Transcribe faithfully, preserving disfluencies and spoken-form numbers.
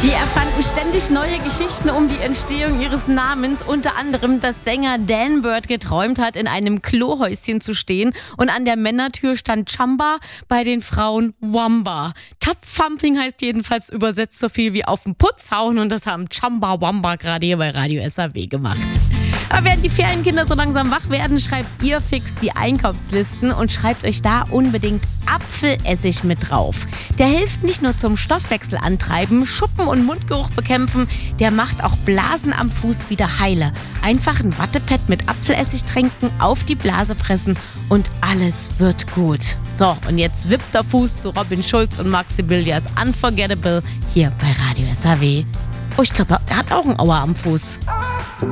Die erfanden ständig neue Geschichten um die Entstehung ihres Namens. Unter anderem, dass Sänger Dan Bird geträumt hat, in einem Klohäuschen zu stehen. Und an der Männertür stand Chamba, bei den Frauen Wamba. Tap-Thumping heißt jedenfalls übersetzt so viel wie auf den Putz hauen. Und das haben Chamba Wamba gerade hier bei Radio S A W gemacht. Aber während die Ferienkinder so langsam wach werden, schreibt ihr fix die Einkaufslisten und schreibt euch da unbedingt Apfelessig mit drauf. Der hilft nicht nur zum Stoffwechsel antreiben, Schuppen und Mundgeruch bekämpfen, der macht auch Blasen am Fuß wieder heile. Einfach ein Wattepad mit Apfelessig tränken, auf die Blase pressen und alles wird gut. So, und jetzt wippt der Fuß zu Robin Schulz und Marc Sibilias Unforgettable hier bei Radio S A W. Oh, ich glaube, er hat auch einen Auer am Fuß.